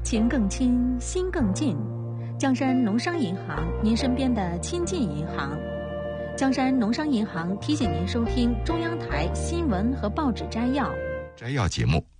情更亲，心更近。江山农商银行，您身边的亲近银行。江山农商银行提醒您收听中央台新闻和报纸摘要。 摘要节目